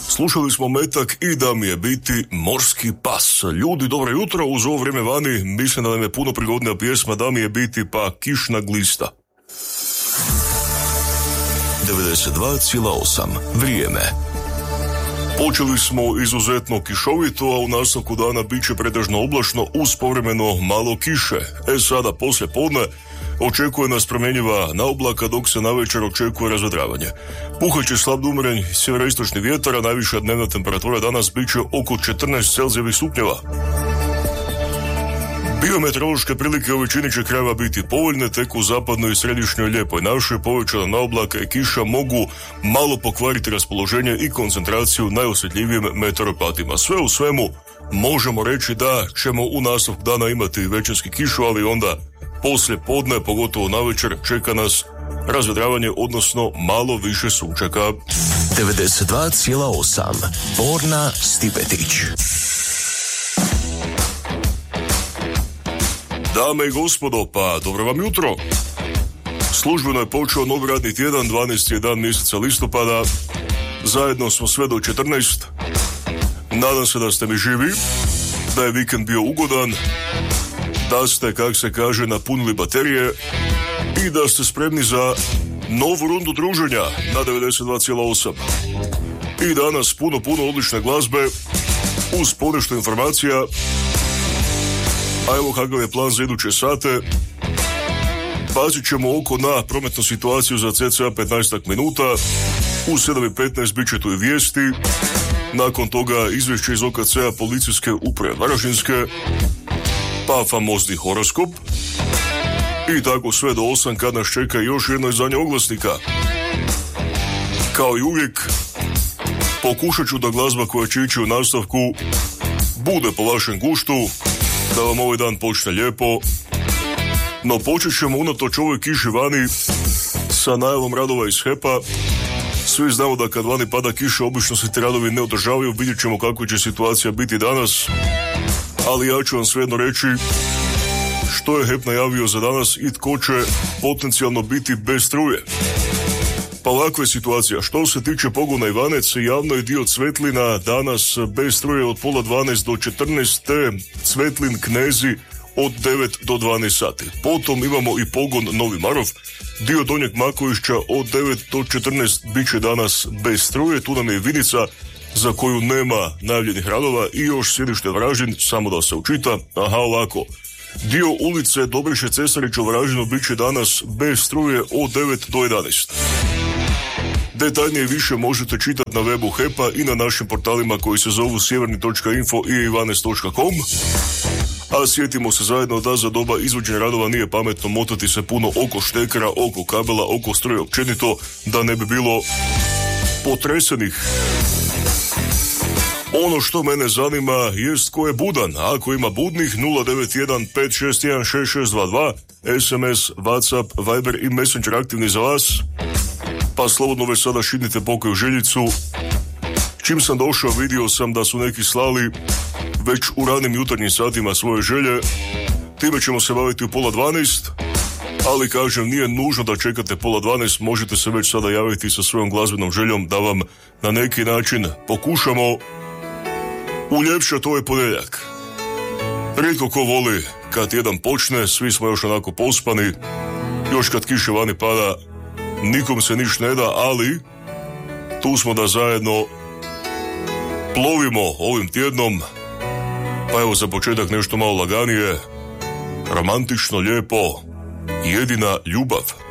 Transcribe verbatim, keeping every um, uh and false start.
Slušali smo Metak i Da mi je biti morski pas. Ljudi, dobro jutro, uz ovo vrijeme vani mislim da nam je puno prigodnija pjesma Da mi je biti pa Kišna glista. devedeset dva zarez osam Vrijeme. Počeli smo izuzetno kišovito, a u nastavku dana bit će pretežno oblačno uz povremeno malo kiše. E sada, poslije podne, očekuje nas promjenjiva na oblaka, dok se navečer očekuje razvedravanje. Puhat će slab do umjeren sjeveroistočni vjetar, a najviša dnevna temperatura danas bit će oko četrnaest Celzijevih stupnjeva. Biometeorološke prilike u većini će krajeva biti povoljne, tek u zapadnoj i središnjoj lijepoj našoj povećana na oblaka i kiša mogu malo pokvariti raspoloženje i koncentraciju najosjetljivijim meteoropatima. Sve u svemu možemo reći da ćemo u nastavku dana imati većinski kišu, ali onda poslije podne, pogotovo navečer, čeka nas razvedravanje, odnosno malo više sunčaka. devedeset dva zarez osam Borna Stipetić. Dame i gospodo, pa dobro vam jutro. Službeno je počeo novi radni tjedan, dvanaesti je dan mjeseca listopada. Zajedno smo sve do četrnaest. Nadam se da ste mi živi, da je vikend bio ugodan, da ste, kak se kaže, napunili baterije i da ste spremni za novu rundu druženja na devedeset dva zarez osam. I danas puno, puno odlične glazbe uz ponešto informacija. A evo kakav je plan za iduće sate. Pazit ćemo oko na prometnu situaciju za cca petnaest minuta. U sedam i petnaest bit će tu i vijesti. Nakon toga izvješće iz O K C-a policijske uprave Varaždinske, pa famozni horoskop. I tako sve do osam, kad nas čeka još jedno izdanje oglasnika. Kao i uvijek, pokušat ću da glazba koja će ići u nastavku bude po vašem guštu, da vam ovaj dan počne lijepo. No počet ćemo unatoč ovoj kiši vani sa najavom radova iz H E P-a. Svi znamo da kad vani pada kiša, obično se ti radovi ne održavaju. Vidjet ćemo kako će situacija biti danas, ali ja ću vam svejedno reći što je H E P najavio za danas i tko će potencijalno biti bez struje. Pa ovakva je situacija. Što se tiče pogona Ivanec, javno je dio Cvetlina danas bez struje od pola dvanaest do četrnaest, te Cvetlin Knezi od devet do dvanaest sati. Potom imamo i pogon Novi Marov, dio Donjeg Makovišća od devet do četrnaest bit će danas bez struje. Tu nam je Vinica za koju nema najavljenih radova i još sjedište Varaždin, samo da se učita. Aha, ovako. Dio ulice Dobriše Cesarića u Varaždinu bit će danas bez struje od devet do jedanaest. Detaljnije više možete čitati na webu H E P-a i na našim portalima koji se zovu sjeverni točka info i ivanes točka com. A sjetimo se zajedno da za doba izvođenja radova nije pametno motati se puno oko štekera, oko kabela, oko struje općenito, da ne bi bilo potresenih. Ono što mene zanima jest ko je budan. Ako ima budnih, nula devet jedan pet šest jedan šest šest dva dva, S M S, WhatsApp, Viber i Messenger aktivni za vas. Pa slobodno već sada šidnite pokoju željicu. Čim sam došao, vidio sam da su neki slali već u ranim jutarnjim satima svoje želje. Time ćemo se baviti u pola dvanaest, ali kažem, nije nužno da čekate pola dvanaest, možete se već sada javiti sa svojom glazbenom željom da vam na neki način pokušamo uljepšati ovaj ponedjeljak. Rijetko ko voli kad jedan počne, svi smo još onako pospani, još kad kiše vani pada, nikom se niš ne da, ali tu smo da zajedno plovimo ovim tjednom. Pa evo za početak nešto malo laganije, romantično, lijepo, Jedina ljubav.